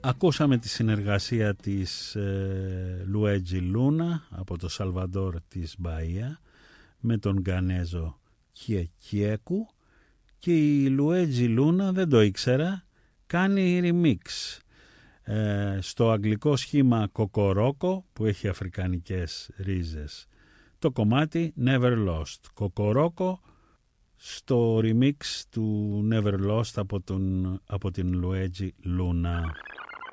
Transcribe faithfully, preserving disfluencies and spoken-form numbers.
Ακούσαμε τη συνεργασία της ε, Λουέτζι Λούνα από το Σαλβαντόρ της Μπαΐα με τον Γκανέζο Κιεκιέκου, και η Λουέτζι Λούνα, δεν το ήξερα, κάνει remix ε, στο αγγλικό σχήμα Κοκορόκο που έχει αφρικανικές ρίζες, το κομμάτι Never Lost. Κοκορόκο στο remix του Never Lost από, τον, από την Λουέτζι Λούνα.